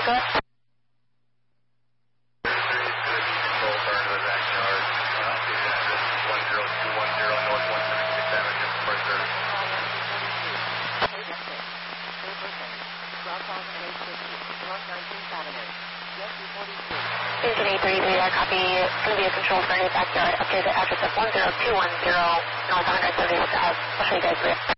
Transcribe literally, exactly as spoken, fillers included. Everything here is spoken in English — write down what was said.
Swift. Station eight thirty-three, I copy. It's going to be a control for your backyard. Update the address of one zero two one zero North one hundred thirty South. I'll show you guys where.